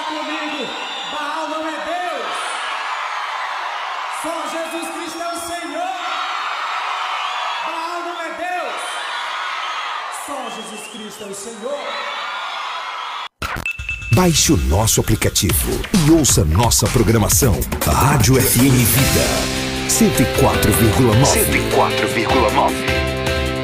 comigo. Baal não é Deus. Só Jesus Cristo é o Senhor. Baal não é Deus. Só Jesus Cristo é o Senhor. Baixe o nosso aplicativo e ouça nossa programação. Rádio FM Vida 104,9.